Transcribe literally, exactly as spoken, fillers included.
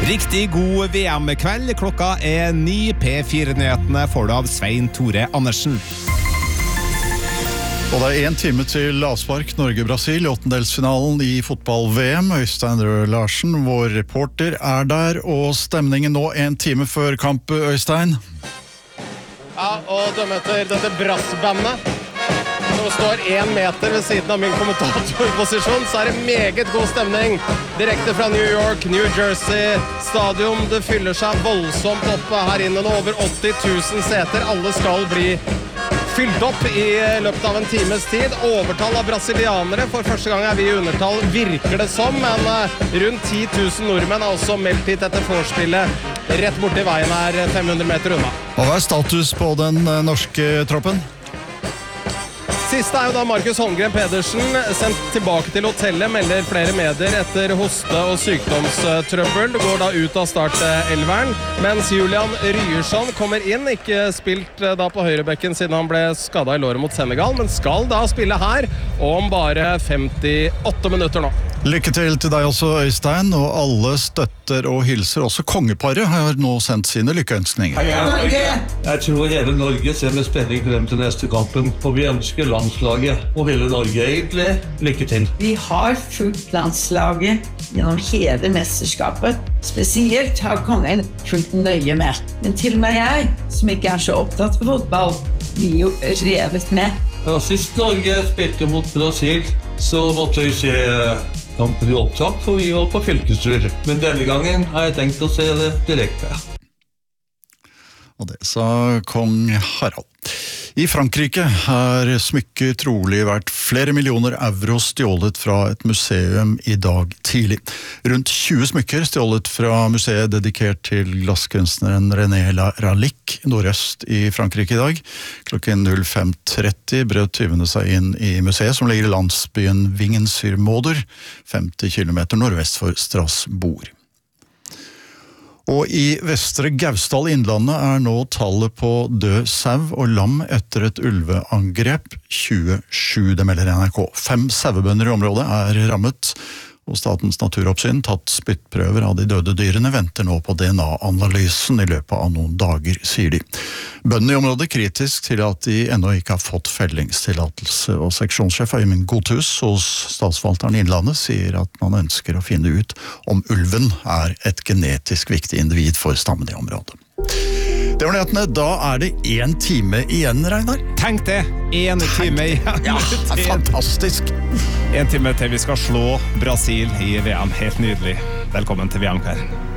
Riktig god V M-kveld. Klokka er ni. P fire-nyhetene får du av Svein Tore Andersen. Og det er en time til avspark Norge-Brasil i åttendelsfinalen i fotball-V M. Øystein Røe Larsen, vår reporter, er der, og stemningen nå en time før kamp, Øystein. Ja, og dømme etter dette brassbandet, som står en meter ved siden av min kommentatorposisjon, så er det meget god stemning. Direkte fra New York, New Jersey stadion. Det fyller seg voldsomt opp her inne nå, over åtti tusen seter. Alle skal bli fylt opp i løpet av en times tid. Overtall av brasilianere. For første gang er vi i undertall, virker det som. Men rundt ti tusen nordmenn er også meldt hit etter forspillet. Rett borti veien er fem hundre meter unna. Og hva er status på den norske troppen? Siste er jo da Markus Holmgren Pedersen sendt tilbake til hotellet, melder flere medier etter hoste- og sykdomstrøbbel. Går da ut av startelveren, mens Julian Ryerson kommer inn, ikke spilt da på høyrebekken siden han ble skadet i låret mot Senegal, men skal da spille her om bare femtiåtte minutter nå. Lykke til til deg også, Øystein, og alle støtter og hilser. Også kongeparet har nå sendt sine lykkeønskninger. Jeg tror hele Norge ser med spenning frem til neste kampen, og vi ønsker landslaget og hele Norge egentlig lykke til. Vi har fulgt landslaget gjennom hele mesterskapet. Spesielt har kongen fulgt nøye med. Men til og med jeg, som ikke er så opptatt av fotball, blir jo revet med. Ja, sist Norge spilte mot Brasil, så måtte vi se kampen i opptak, for vi var på fylkestur. Men denne gangen har jeg tenkt å se det direkte. Og det sa kong Harald. I Frankrike har smykker trolig vært flere millioner euro stjålet fra et museum i dag tidlig. Rundt tjue smykker stjålet fra museet dedikert til glasskunstneren René Lalique nordøst i Frankrike i dag. Klokken fem tretti brøt tyvene seg inn i museet som ligger i landsbyen Vingen-sur-Moder, femti kilometer nordvest for Strasbourg. Og i Vestre Gausdal Innlandet er nå tallet på død sau og lam etter et ulveangrep tjuesju, det melder N R K. Fem sauebønder i området er rammet, og Statens naturoppsyn tatt spyttprøver av de døde dyrene venter nå på D N A-analysen i løpet av noen dager, sier de. Bøndene i området er kritisk til at de ennå ikke har fått fellingstillatelse, og seksjonssjef Øyvind Godthus hos Statsforvalteren i Innlandet sier at man ønsker å finne ut om ulven er et genetisk viktig individ for stammen i området. Det var nyhetene. Da er det en time igjen, Reinar. Tenk det, en time igjen. Ja, det er fantastisk. En time til vi skal slå Brasil i V M. Helt nydelig. Velkommen til V M-kvelden.